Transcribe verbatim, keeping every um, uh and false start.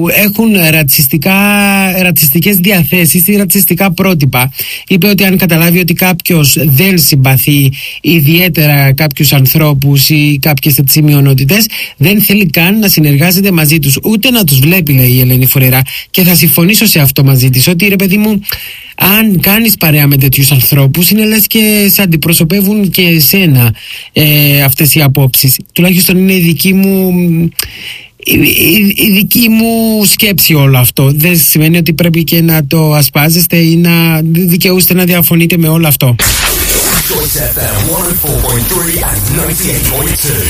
έχουν ρατσιστικά, ρατσιστικές διαθέσεις ή ρατσιστικά πρότυπα. Είπε ότι αν καταλάβει ότι κάποιος δεν συμπαθεί ιδιαίτερα κάποιους ανθρώπους ή κάποιες έτσι μειονότητες, δεν θέλει καν να συνεργάζεται μαζί τους, ούτε να τους βλέπει, λέει η Ελένη Φορερά. Και θα συμφωνήσω σε αυτό μαζί της, ότι ρε παιδί μου, αν κάνεις παρέα με τέτοιους ανθρώπους, είναι λες και σε αντιπροσωπεύουν και εσένα ε, αυτές οι απόψεις. Τουλάχιστον είναι η δική μου... Η, η, η δική μου σκέψη όλο αυτό. Δεν σημαίνει ότι πρέπει και να το ασπάζεστε ή να δικαιούστε να διαφωνείτε με όλο αυτό.